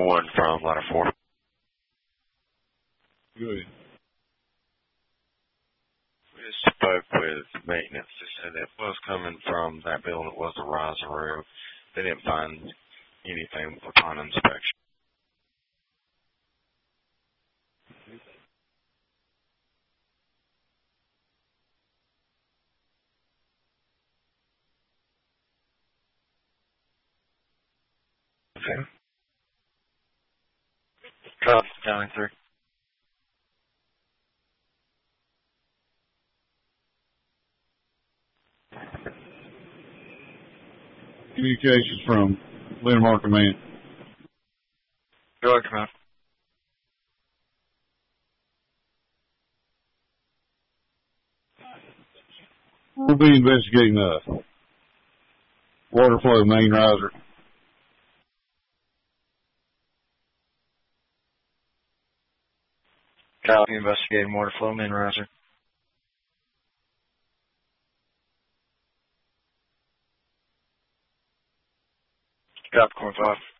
911 from ladder 4. Good. We just spoke with maintenance. They said it was coming from that building. It was a riser roof. They didn't find anything upon inspection. Okay. Copy, counting 3. Communications from Linamar Command. Go ahead, come out. We'll be investigating water flow main riser. Copy, investigating water flow main riser. Copy, Corn 5.